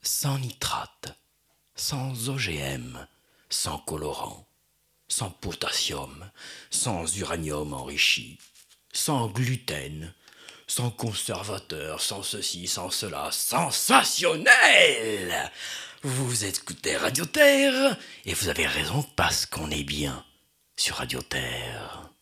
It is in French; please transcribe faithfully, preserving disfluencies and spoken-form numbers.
sans nitrate, sans O G M, sans colorant, sans potassium, sans uranium enrichi, sans gluten, sans conservateur, sans ceci, sans cela, sensationnel! Vous écoutez Radio Terre, et vous avez raison parce qu'on est bien sur Radio Terre.